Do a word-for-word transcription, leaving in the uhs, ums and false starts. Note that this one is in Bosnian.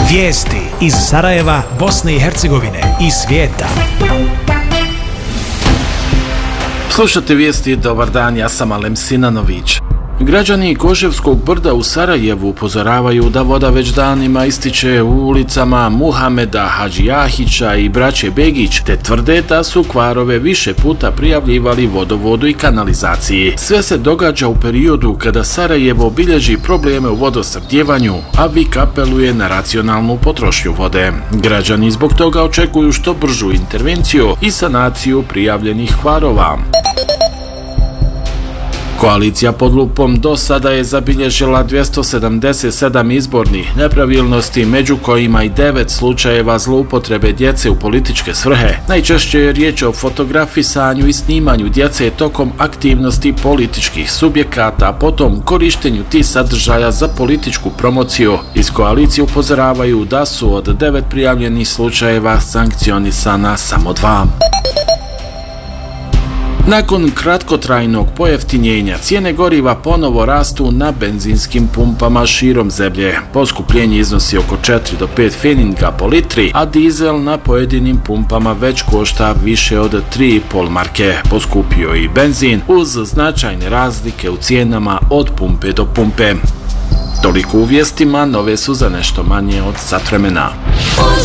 Vijesti iz Sarajeva, Bosne i Hercegovine i svijeta. Slušate vijesti, dobar dan, ja sam Alem Sinanović. Građani Koževskog brda u Sarajevu upozoravaju da voda već danima ističe u ulicama Muhameda Hadžijahića i braće Begić, te tvrde da su kvarove više puta prijavljivali vodovodu i kanalizaciji. Sve se događa u periodu kada Sarajevo bilježi probleme u vodosnabdijevanju, a Vik apeluje na racionalnu potrošnju vode. Građani zbog toga očekuju što bržu intervenciju i sanaciju prijavljenih kvarova. Koalicija pod lupom do sada je zabilježila dvjesto sedamdeset sedam izbornih nepravilnosti, među kojima i devet slučajeva zloupotrebe djece u političke svrhe. Najčešće je riječ o fotografisanju i snimanju djece tokom aktivnosti političkih subjekata, a potom korištenju tih sadržaja za političku promociju. Iz koalicije upozoravaju da su od devet prijavljenih slučajeva sankcionisana samo dva. Nakon kratkotrajnog pojeftinjenja, cijene goriva ponovo rastu na benzinskim pumpama širom zemlje. Poskupljenje iznosi oko četiri do pet pfeninga po litri, a dizel na pojedinim pumpama već košta više od tri i pol marke. Poskupio i benzin uz značajne razlike u cijenama od pumpe do pumpe. Toliko u vijestima, nove su za nešto manje od sat vremena.